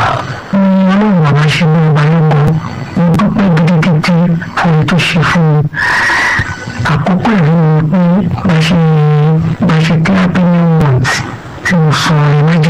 ní ọlọ́run bàbá ṣe ní balógun mo dúpẹ́ gidigidi fún ohun tó ṣe fún mi. Àkọ́kọ́ ìlú mi pé bá ṣe